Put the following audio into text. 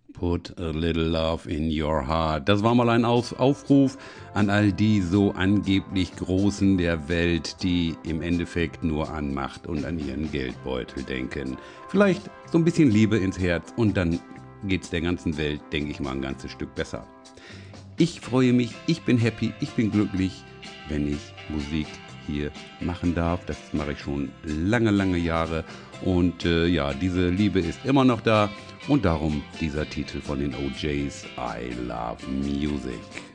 Put a little love in your heart. Das war mal ein Aufruf an all die so angeblich Großen der Welt, die im Endeffekt nur an Macht und an ihren Geldbeutel denken. Vielleicht so ein bisschen Liebe ins Herz und dann geht's der ganzen Welt, denke ich mal, ein ganzes Stück besser. Ich freue mich, ich bin happy, ich bin glücklich, wenn ich Musik hier machen darf. Das mache ich schon lange Jahre und ja, diese Liebe ist immer noch da und darum dieser Titel von den OJs, I Love Music.